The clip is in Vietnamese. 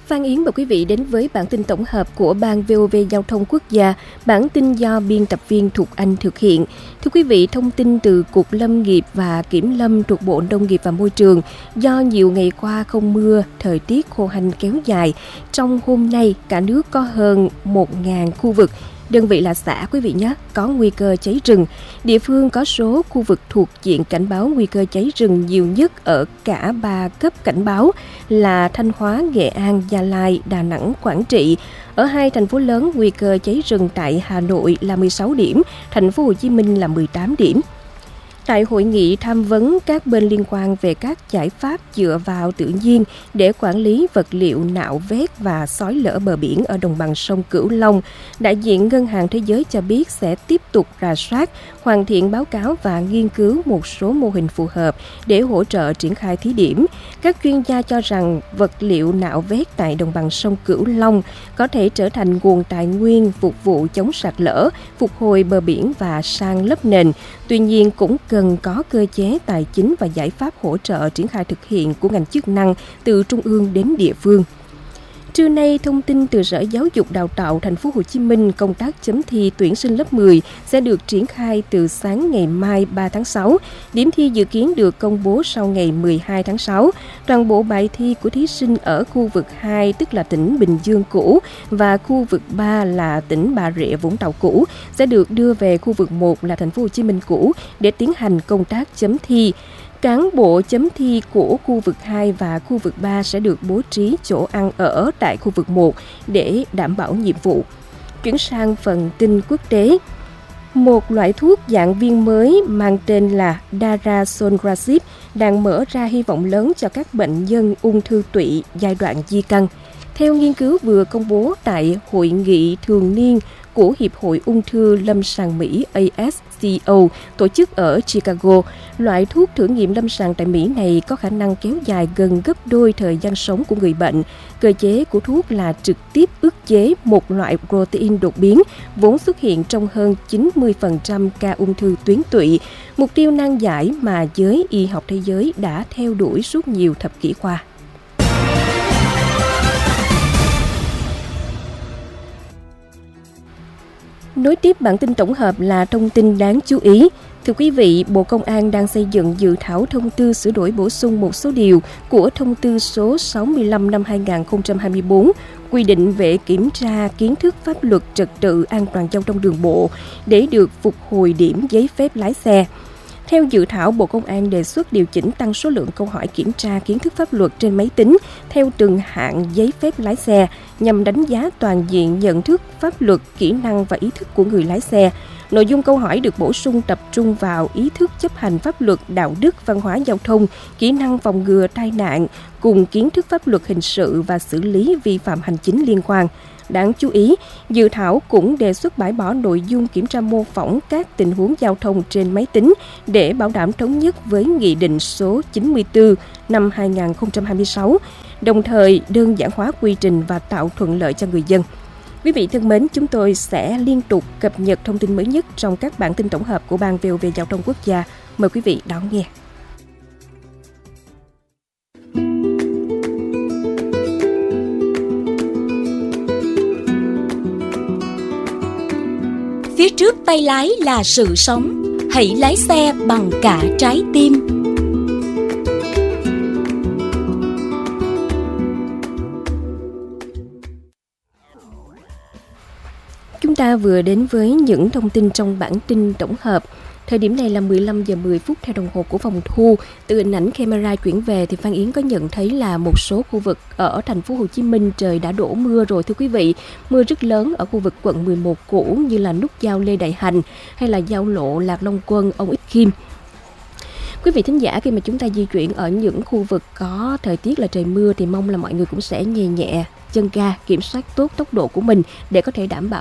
Phan Yến mời quý vị đến với bản tin tổng hợp của Ban VOV Giao thông Quốc gia. Bản tin do biên tập viên Thục Anh thực hiện. Thưa quý vị, thông tin từ Cục Lâm nghiệp và Kiểm lâm thuộc Bộ Nông nghiệp và Môi trường. Do nhiều ngày qua không mưa, thời tiết khô hanh kéo dài, trong hôm nay cả nước có hơn 1.000 khu vực, đơn vị là xã quý vị nhé, có nguy cơ cháy rừng. Địa phương có số khu vực thuộc diện cảnh báo nguy cơ cháy rừng nhiều nhất ở cả 3 cấp cảnh báo là Thanh Hóa, Nghệ An, Gia Lai, Đà Nẵng, Quảng Trị. Ở 2 thành phố lớn, nguy cơ cháy rừng tại Hà Nội là 16 điểm, thành phố Hồ Chí Minh là 18 điểm. Tại hội nghị tham vấn các bên liên quan về các giải pháp dựa vào tự nhiên để quản lý vật liệu nạo vét và xói lở bờ biển ở đồng bằng sông Cửu Long, đại diện Ngân hàng Thế giới cho biết sẽ tiếp tục rà soát, hoàn thiện báo cáo và nghiên cứu một số mô hình phù hợp để hỗ trợ triển khai thí điểm. Các chuyên gia cho rằng vật liệu nạo vét tại đồng bằng sông Cửu Long có thể trở thành nguồn tài nguyên phục vụ chống sạt lở, phục hồi bờ biển và san lấp nền. Tuy nhiên cũng cần có cơ chế tài chính và giải pháp hỗ trợ triển khai thực hiện của ngành chức năng từ trung ương đến địa phương. Trưa nay, thông tin từ Sở Giáo dục Đào tạo Thành phố Hồ Chí Minh, công tác chấm thi tuyển sinh lớp 10 sẽ được triển khai từ sáng ngày mai 3 tháng 6. Điểm thi dự kiến được công bố sau ngày 12 tháng 6. Toàn bộ bài thi của thí sinh ở khu vực 2, tức là tỉnh Bình Dương cũ, và khu vực 3 là tỉnh Bà Rịa Vũng Tàu cũ, sẽ được đưa về khu vực 1 là Thành phố Hồ Chí Minh cũ để tiến hành công tác chấm thi. Cán bộ chấm thi của khu vực 2 và khu vực 3 sẽ được bố trí chỗ ăn ở tại khu vực 1 để đảm bảo nhiệm vụ. Chuyển sang phần tin quốc tế. Một loại thuốc dạng viên mới mang tên là Daraxonrasib đang mở ra hy vọng lớn cho các bệnh nhân ung thư tụy giai đoạn di căn. Theo nghiên cứu vừa công bố tại Hội nghị thường niên của Hiệp hội Ung thư Lâm sàng Mỹ ASCO tổ chức ở Chicago, loại thuốc thử nghiệm lâm sàng tại Mỹ này có khả năng kéo dài gần gấp đôi thời gian sống của người bệnh. Cơ chế của thuốc là trực tiếp ức chế một loại protein đột biến vốn xuất hiện trong hơn 90% ca ung thư tuyến tụy, mục tiêu nan giải mà giới y học thế giới đã theo đuổi suốt nhiều thập kỷ qua. Nối tiếp bản tin tổng hợp là thông tin đáng chú ý. Thưa quý vị, Bộ Công an đang xây dựng dự thảo thông tư sửa đổi bổ sung một số điều của thông tư số 65 năm 2024 quy định về kiểm tra kiến thức pháp luật trật tự an toàn giao thông đường bộ để được phục hồi điểm giấy phép lái xe. Theo dự thảo, Bộ Công an đề xuất điều chỉnh tăng số lượng câu hỏi kiểm tra kiến thức pháp luật trên máy tính theo từng hạng giấy phép lái xe nhằm đánh giá toàn diện nhận thức pháp luật, kỹ năng và ý thức của người lái xe. Nội dung câu hỏi được bổ sung tập trung vào ý thức chấp hành pháp luật, đạo đức, văn hóa giao thông, kỹ năng phòng ngừa tai nạn, cùng kiến thức pháp luật hình sự và xử lý vi phạm hành chính liên quan. Đáng chú ý, dự thảo cũng đề xuất bãi bỏ nội dung kiểm tra mô phỏng các tình huống giao thông trên máy tính để bảo đảm thống nhất với Nghị định số 94 năm 2026, đồng thời đơn giản hóa quy trình và tạo thuận lợi cho người dân. Quý vị thân mến, chúng tôi sẽ liên tục cập nhật thông tin mới nhất trong các bản tin tổng hợp của Ban VOV Giao thông Quốc gia. Mời quý vị đón nghe. Phía trước tay lái là sự sống, hãy lái xe bằng cả trái tim. Chúng ta vừa đến với những thông tin trong bản tin tổng hợp. Thời điểm này là 15 giờ 10 phút theo đồng hồ của phòng thu. Từ hình ảnh camera chuyển về thì Phan Yến có nhận thấy là một số khu vực ở thành phố Hồ Chí Minh trời đã đổ mưa rồi thưa quý vị. Mưa rất lớn ở khu vực quận 11 cũ như là nút giao Lê Đại Hành hay là giao lộ Lạc Long Quân, Ông Ích Khiêm. Quý vị thính giả, khi mà chúng ta di chuyển ở những khu vực có thời tiết là trời mưa thì mong là mọi người cũng sẽ nhẹ nhẹ chân ga, kiểm soát tốt tốc độ của mình để có thể đảm bảo